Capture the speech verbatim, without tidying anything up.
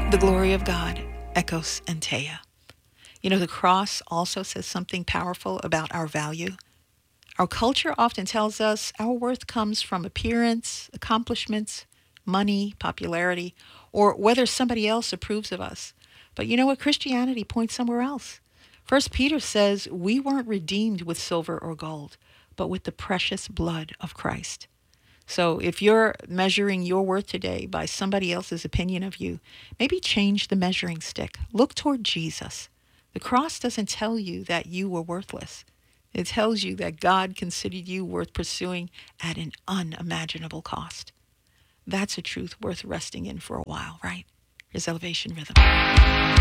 The glory of God echoes Antea. You know, the cross also says something powerful about our value. Our culture often tells us our worth comes from appearance, accomplishments, money, popularity, or whether somebody else approves of us. But you know what? Christianity points somewhere else. First Peter says we weren't redeemed with silver or gold, but with the precious blood of Christ. So if you're measuring your worth today by somebody else's opinion of you, maybe change the measuring stick. Look toward Jesus. The cross doesn't tell you that you were worthless. It tells you that God considered you worth pursuing at an unimaginable cost. That's a truth worth resting in for a while, right? Here's Elevation Rhythm.